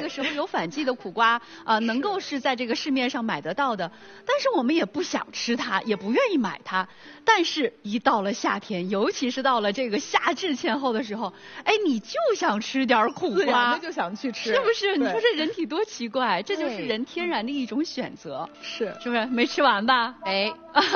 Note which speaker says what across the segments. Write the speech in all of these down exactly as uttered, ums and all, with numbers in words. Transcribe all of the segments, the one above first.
Speaker 1: 个时候有反季的苦瓜啊、呃，能够是在这个市面上买得到的，但是我们也不想吃它，也不愿意买它。但是，一到了夏天，尤其是到了这个夏至前后的时候，哎，你就想吃点苦瓜，
Speaker 2: 就想去吃，
Speaker 1: 是不是？你说这人体多奇怪，这就是人天然的一种选择，
Speaker 2: 是
Speaker 1: 是不是？没吃完吧？
Speaker 3: 哎，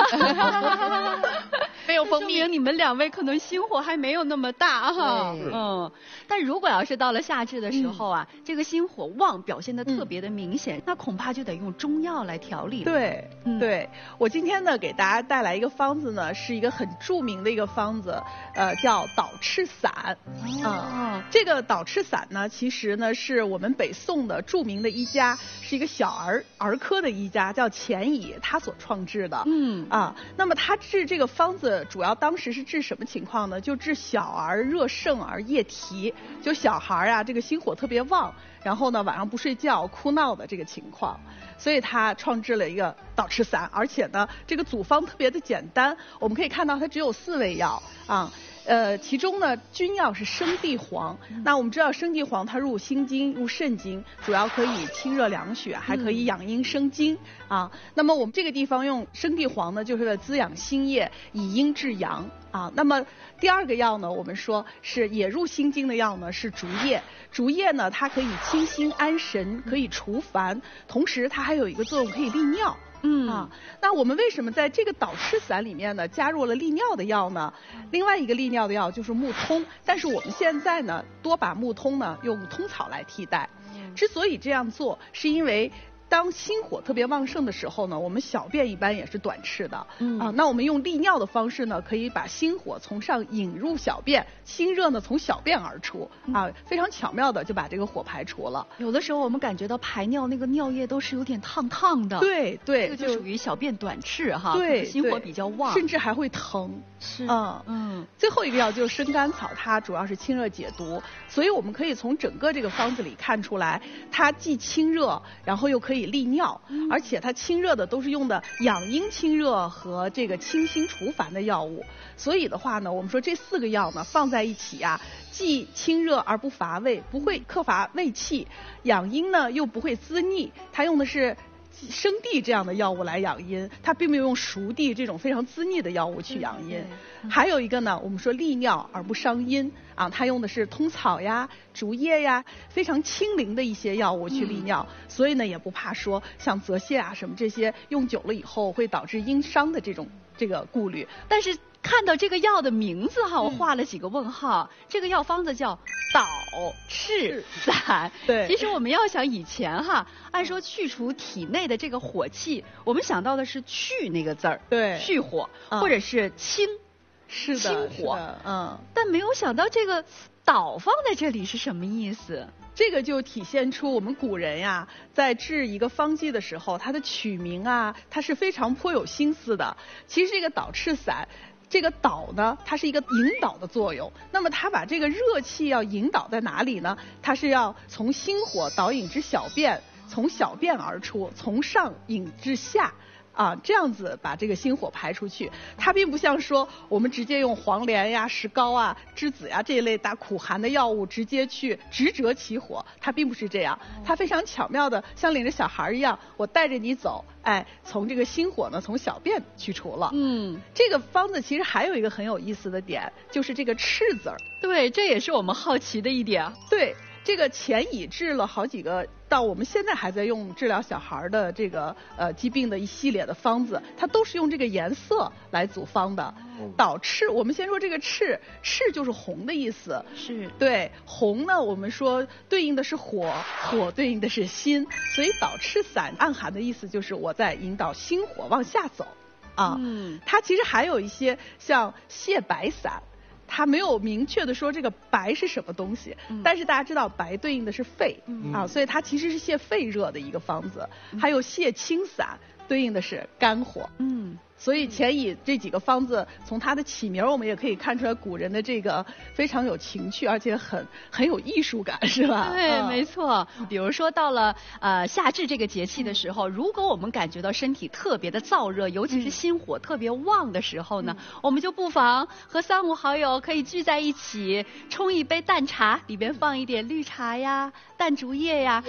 Speaker 1: 没有蜂蜜，说明你们两位可能心火还没有那么大哈。嗯，但如果要是到了夏至的时候啊，嗯、这个心火旺表现的特别的明显，嗯、那恐怕就得用中药来调理了。
Speaker 2: 对，嗯、对，我今天呢给大家带来一个方子呢，是一个很著名的一个方子，呃，叫导赤散。
Speaker 1: 哦，
Speaker 2: 嗯、这个导赤散呢，其实呢是我们北宋的著名的医家，是一个小儿儿科的医家，叫钱乙，他所创制的。
Speaker 1: 嗯
Speaker 2: 啊，那么他治这个方子，主要当时是治什么情况呢？就治小儿热盛而夜啼，就小孩啊，这个心火特别旺，然后呢晚上不睡觉、哭闹的这个情况，所以他创制了一个导赤散，而且呢这个组方特别的简单，我们可以看到它只有四味药啊。呃，其中呢，君药是生地黄。那我们知道生地黄它入心经、入肾经，主要可以清热凉血，还可以养阴生津啊。那么我们这个地方用生地黄呢，就是为了滋养心液，以阴制阳啊。那么第二个药呢，我们说是也入心经的药呢，是竹叶。竹叶呢，它可以清心安神，可以除烦，同时它还有一个作用，可以利尿。
Speaker 1: 嗯
Speaker 2: 啊，那我们为什么在这个导赤散里面呢加入了利尿的药呢？另外一个利尿的药就是木通，但是我们现在呢多把木通呢用通草来替代。之所以这样做，是因为当心火特别旺盛的时候呢，我们小便一般也是短赤的，
Speaker 1: 嗯
Speaker 2: 啊，那我们用利尿的方式呢，可以把心火从上引入小便，心热呢从小便而出，啊，非常巧妙的就把这个火排除了。
Speaker 1: 有的时候我们感觉到排尿那个尿液都是有点烫烫的，
Speaker 2: 对对，
Speaker 1: 这个就属于小便短赤哈，
Speaker 2: 对，
Speaker 1: 心火比较旺，
Speaker 2: 甚至还会疼。
Speaker 1: 是，
Speaker 2: 嗯
Speaker 1: 嗯。
Speaker 2: 最后一个药就是生甘草，它主要是清热解毒，所以我们可以从整个这个方子里看出来，它既清热，然后又可以利尿。
Speaker 1: 嗯
Speaker 2: 而且它清热的都是用的养阴清热和这个清心除烦的药物，所以的话呢，我们说这四个药呢放在一起啊，既清热而不乏味，不会克乏胃气；养阴呢又不会滋腻，它用的是生地这样的药物来养阴，它并没有用熟地这种非常滋腻的药物去养阴。还有一个呢，我们说利尿而不伤阴啊，它用的是通草呀、竹叶呀，非常清灵的一些药物去利尿，嗯、所以呢也不怕说像泽泻啊什么这些用久了以后会导致阴伤的这种这个顾虑。
Speaker 1: 但是看到这个药的名字哈，我画了几个问号。嗯、这个药方子叫导赤散。
Speaker 2: 对，
Speaker 1: 其实我们要想以前哈，按说去除体内的这个火气，我们想到的是去那个字儿，
Speaker 2: 对，
Speaker 1: 去火，
Speaker 2: 嗯、
Speaker 1: 或者是清，
Speaker 2: 是的，
Speaker 1: 清火，
Speaker 2: 嗯。
Speaker 1: 但没有想到这个导放在这里是什么意思？
Speaker 2: 这个就体现出我们古人呀，在治一个方剂的时候，它的取名啊，它是非常颇有心思的。其实这个导赤散，这个导呢，它是一个引导的作用。那么它把这个热气要引导在哪里呢？它是要从心火导引至小便，从小便而出，从上引至下。啊，这样子把这个心火排出去，它并不像说我们直接用黄连呀、石膏啊、栀子呀这一类大苦寒的药物直接去直折其火，它并不是这样，它非常巧妙的像领着小孩一样，我带着你走，哎，从这个心火呢从小便去除了。
Speaker 1: 嗯，
Speaker 2: 这个方子其实还有一个很有意思的点，就是这个赤字儿。
Speaker 1: 对，这也是我们好奇的一点。
Speaker 2: 对。这个钱乙治了好几个，到我们现在还在用治疗小孩的这个呃疾病的一系列的方子，它都是用这个颜色来组方的。导赤，我们先说这个赤，赤就是红的意思。
Speaker 1: 是。
Speaker 2: 对，红呢，我们说对应的是火，火对应的是心，所以导赤散暗含的意思就是我在引导心火往下走啊。
Speaker 1: 嗯。
Speaker 2: 它其实还有一些像泻白散。它没有明确的说这个白是什么东西，嗯、但是大家知道白对应的是肺、嗯、啊，所以它其实是泻肺热的一个方子。嗯、还有泻清散对应的是肝火。
Speaker 1: 嗯。
Speaker 2: 所以钱乙这几个方子，从它的起名我们也可以看出来古人的这个非常有情趣，而且很很有艺术感，是吧？
Speaker 1: 对，
Speaker 2: 嗯、
Speaker 1: 没错。比如说到了呃夏至这个节气的时候，如果我们感觉到身体特别的燥热，尤其是心火特别旺的时候呢，嗯、我们就不妨和三五好友可以聚在一起，冲一杯淡茶，里边放一点绿茶呀、淡竹叶呀，